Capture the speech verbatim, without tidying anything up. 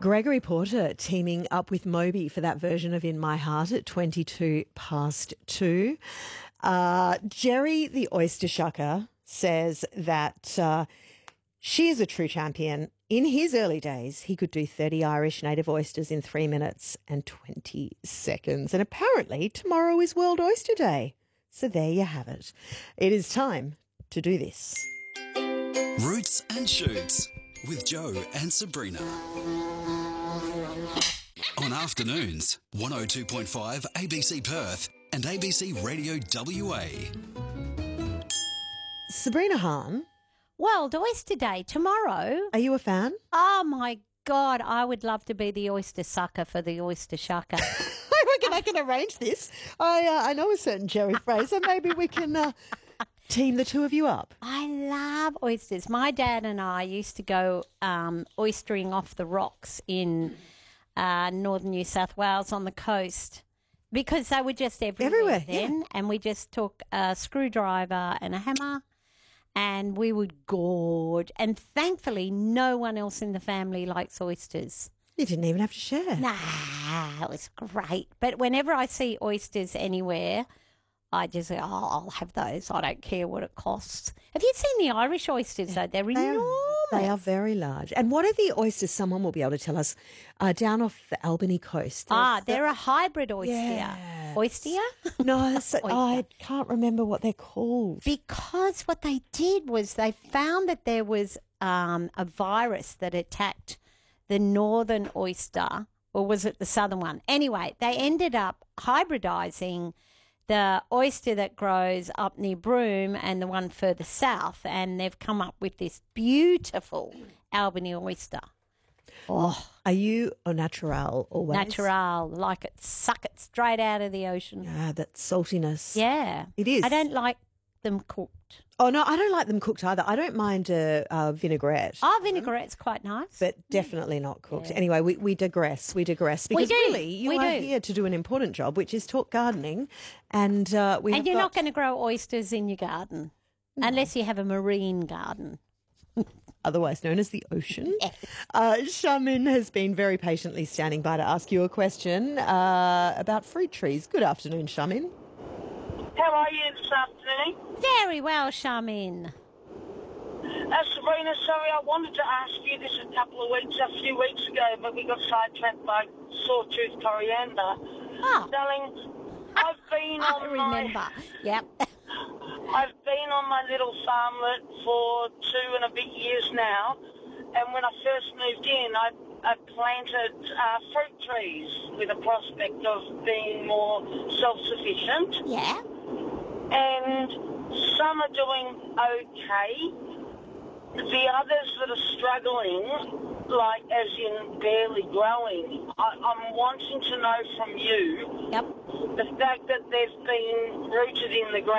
Gregory Porter teaming up with Moby for that version of In My Heart at twenty-two past two. Uh, Jerry the Oyster Shucker says that uh, she is a true champion. In his early days, he could do thirty Irish native oysters in three minutes and twenty seconds. And apparently tomorrow is World Oyster Day. So there you have it. It is time to do this. Roots and Shoots with Joe and Sabrina. On afternoons, one oh two point five A B C Perth and A B C Radio W A. Sabrina Hahn, World Oyster Day tomorrow. are you a fan? Oh, my God. I would love to be the oyster sucker for the oyster shucker. I reckon I can arrange this. I uh, I know a certain Jerry Fraser. Maybe we can uh, team the two of you up. I love oysters. My dad and I used to go um, oystering off the rocks in uh, northern New South Wales on the coast because they were just everywhere, Everywhere, then. yeah. And we just took a screwdriver and a hammer and we would gorge. And thankfully, no one else in the family likes oysters. You didn't even have to share. Nah, it was great. But whenever I see oysters anywhere, I just say, oh, I'll have those. I don't care what it costs. Have you seen the Irish oysters, though? They're They enormous. are, they are very large. And what are the oysters? Someone will be able to tell us. Uh, down off the Albany coast. Ah, there's they're a hybrid oyster. Yes. Oyster? the- No, that's- Oyster. I can't remember what they're called. Because what they did was they found that there was um, a virus that attacked the northern oyster, or was it the southern one? Anyway, they ended up hybridizing the oyster that grows up near Broome and the one further south, and they've come up with this beautiful Albany oyster. Oh, Are you a natural always? natural, like it, suck it straight out of the ocean. Ah, that saltiness. Yeah. It is. I don't like them cooked. Oh, no, I don't like them cooked either. I don't mind a, a vinaigrette. Oh, vinaigrette's quite nice. But definitely not cooked. Anyway, we, we digress. We digress. Because do. really, you We are do. here to do an important job, which is talk gardening. And uh, we And have you're got, not going to grow oysters in your garden unless you have a marine garden. otherwise known as the ocean. Uh, Shamin has been very patiently standing by to ask you a question uh, about fruit trees. Good afternoon, Shamin. How are you this afternoon? Very well, Charmin. Uh, Sabrina, sorry, I wanted to ask you this a couple of weeks, a few weeks ago, but we got sidetracked by sawtooth coriander. Oh, Darling, I've been I on remember. my Yep. I've been on my little farmlet for two and a bit years now, and when I first moved in, I, I planted uh, fruit trees with a prospect of being more self-sufficient. Yeah. And some are doing okay. The others that are struggling, like as in barely growing, I, I'm wanting to know from you Yep. the fact that they've been rooted in the ground.